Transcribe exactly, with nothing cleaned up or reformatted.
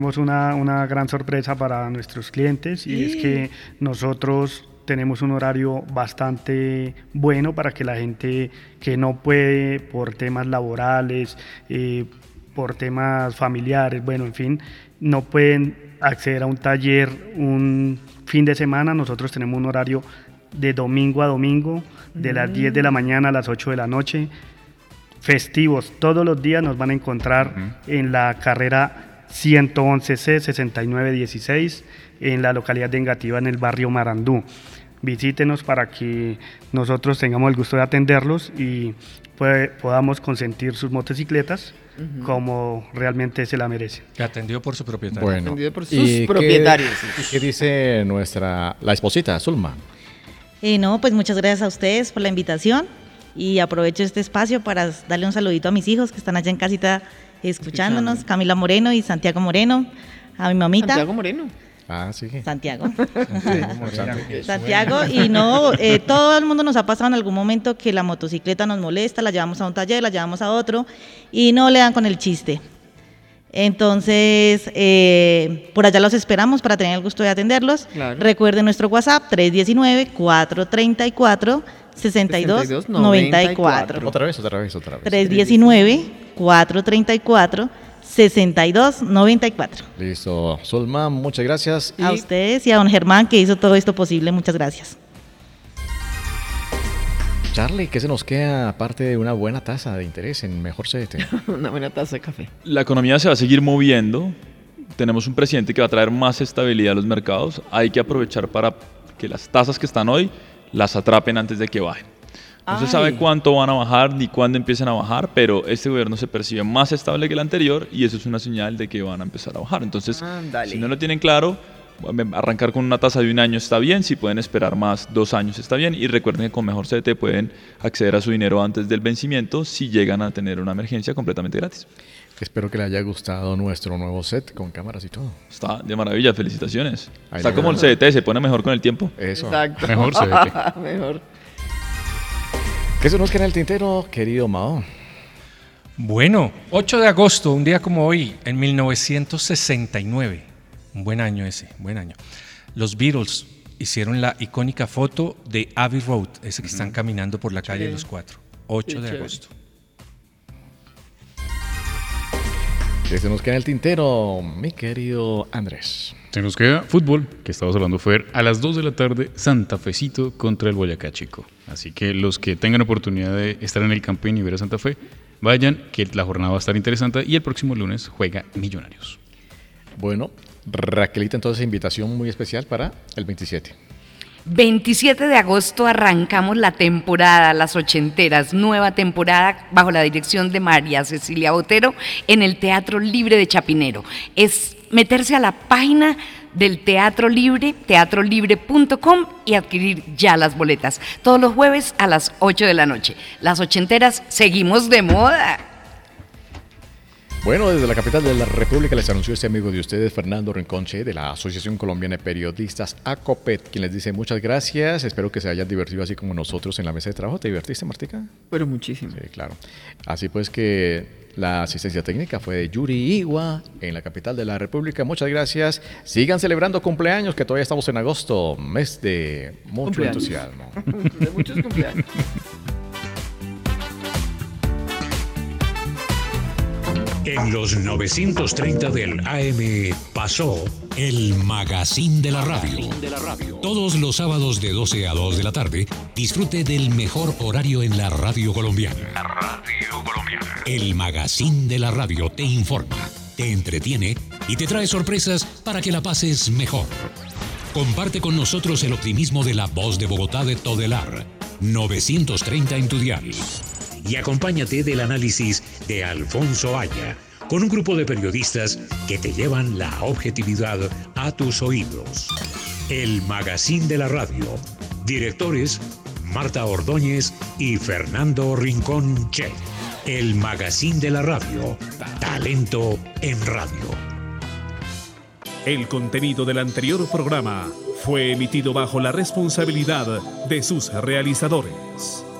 Tenemos una, una gran sorpresa para nuestros clientes y es que nosotros tenemos un horario bastante bueno para que la gente que no puede por temas laborales, eh, por temas familiares, bueno, en fin, no pueden acceder a un taller un fin de semana. Nosotros tenemos un horario de domingo a domingo, de las diez de la mañana a las ocho de la noche, festivos, todos los días nos van a encontrar uh-huh. en la carrera ciento once C sesenta y nueve dieciséis en la localidad de Engativá, en el barrio Marandú. Visítenos para que nosotros tengamos el gusto de atenderlos y puede, podamos consentir sus motocicletas uh-huh. como realmente se la merecen. Atendido por su propietario. Bueno, atendido por sus propietarios. ¿Qué, ¿Qué dice nuestra la esposita, Zulma? Eh, no, pues muchas gracias a ustedes por la invitación y aprovecho este espacio para darle un saludito a mis hijos que están allá en casita escuchándonos, Escuchando. Camila Moreno y Santiago Moreno, a mi mamita. Santiago Moreno. Ah, sí. Santiago. Santiago. Santiago, y no, eh, todo el mundo nos ha pasado en algún momento que la motocicleta nos molesta, la llevamos a un taller, la llevamos a otro y no le dan con el chiste. Entonces, eh, por allá los esperamos para tener el gusto de atenderlos. Claro. Recuerden nuestro WhatsApp, tres uno nueve, cuatro tres cuatro, seis dos nueve cuatro. Otra vez, otra vez, otra vez. tres uno nueve, cuatro tres cuatro, seis dos nueve cuatro. Listo. Zulma, muchas gracias. Y a ustedes y a don Germán que hizo todo esto posible, muchas gracias. Charlie, ¿qué se nos queda aparte de una buena tasa de interés en Mejor C D T? Una buena taza de café. La economía se va a seguir moviendo. Tenemos un presidente que va a traer más estabilidad a los mercados. Hay que aprovechar para que las tasas que están hoy las atrapen antes de que bajen. No Ay. se sabe cuánto van a bajar ni cuándo empiezan a bajar, pero este gobierno se percibe más estable que el anterior y eso es una señal de que van a empezar a bajar. Entonces, Andale. si no lo tienen claro, arrancar con una tasa de un año está bien, si pueden esperar más, dos años está bien, y recuerden que con Mejor C D T pueden acceder a su dinero antes del vencimiento si llegan a tener una emergencia completamente gratis. Espero que le haya gustado nuestro nuevo set con cámaras y todo. Está de maravilla, felicitaciones. Ahí está como el C D T, se pone mejor con el tiempo. Eso, Exacto. Mejor C D T. Mejor. ¿Qué se nos queda en el tintero, querido Mao? Bueno, ocho de agosto, un día como hoy, en mil novecientos sesenta y nueve. Un buen año ese, buen año. Los Beatles hicieron la icónica foto de Abbey Road, ese que uh-huh. están caminando por la calle sí. los cuatro. ocho de agosto. ¿Qué se nos queda en el tintero, mi querido Andrés? Se nos queda fútbol, que estamos hablando fue a las dos de la tarde, Santa Fecito contra el Boyacá Chico. Así que los que tengan oportunidad de estar en el Campín y ver a Santa Fe, vayan, que la jornada va a estar interesante y el próximo lunes juega Millonarios. Bueno, Raquelita, entonces invitación muy especial para el veintisiete. veintisiete de agosto arrancamos la temporada, las ochenteras, nueva temporada bajo la dirección de María Cecilia Botero en el Teatro Libre de Chapinero. Es meterse a la página del Teatro Libre, teatro libre punto com y adquirir ya las boletas. Todos los jueves a las ocho de la noche. Las ochenteras seguimos de moda. Bueno, desde la capital de la República les anunció este amigo de ustedes, Fernando Rinconche, de la Asociación Colombiana de Periodistas, ACOPET, quien les dice muchas gracias. Espero que se hayan divertido así como nosotros en la mesa de trabajo. ¿Te divertiste, Martica? Pero muchísimo. Sí, claro. Así pues que la asistencia técnica fue de Yuri Igua, en la capital de la República. Muchas gracias. Sigan celebrando cumpleaños, que todavía estamos en agosto, mes de mucho entusiasmo. De muchos cumpleaños. En los novecientos treinta del A M pasó el Magazine de la Radio. Todos los sábados de doce a dos de la tarde, disfrute del mejor horario en la radio colombiana. La radio colombiana. El Magazine de la Radio te informa, te entretiene y te trae sorpresas para que la pases mejor. Comparte con nosotros el optimismo de la voz de Bogotá de Todelar, novecientos treinta en tu dial. Y acompáñate del análisis de Alfonso Aya, con un grupo de periodistas que te llevan la objetividad a tus oídos. El Magazine de la Radio. Directores, Marta Ordóñez y Fernando Rincón Che. El Magazine de la Radio. Talento en radio. El contenido del anterior programa fue emitido bajo la responsabilidad de sus realizadores.